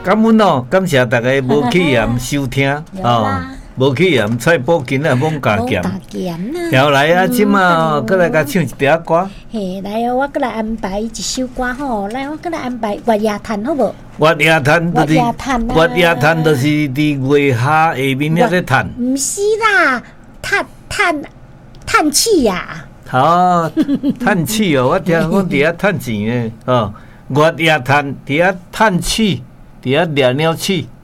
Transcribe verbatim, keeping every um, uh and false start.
感恩哦，感谢大家无去言收听哦，无去言菜脯今仔罔加减，然后来啊，即马过来甲唱一条歌。 嘿，来哦，我过来安排一首歌吼，来我过来安排《月夜叹》好无？ 月夜叹就是月夜叹，就是伫月下下面遐咧叹。 毋是啦，叹叹叹气呀。 哦，叹气哦，我听讲伫遐趁钱诶，哦，月夜叹伫遐叹气，伫遐掠鸟气。